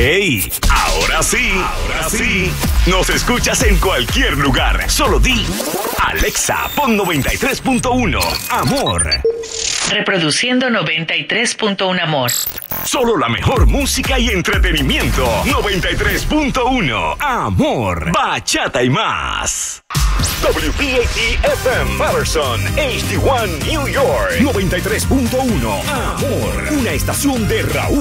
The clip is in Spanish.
¡Hey! Ahora sí. Nos escuchas en cualquier lugar. Solo di Alexa, pon 93.1 Amor. Reproduciendo 93.1 Amor. Solo la mejor música y entretenimiento. 93.1 Amor. Bachata y más. WPAT-FM Patterson, HD1 New York. 93.1 Amor. Una estación de Raúl